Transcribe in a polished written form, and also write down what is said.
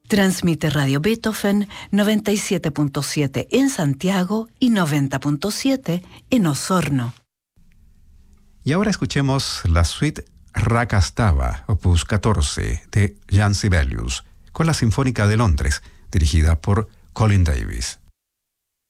Transmite Radio Beethoven 97.7 en Santiago y 90.7 en Osorno. Y ahora escuchemos la suite Rakastava, opus 14, de Jan Sibelius, con la Sinfónica de Londres, dirigida por Colin Davis.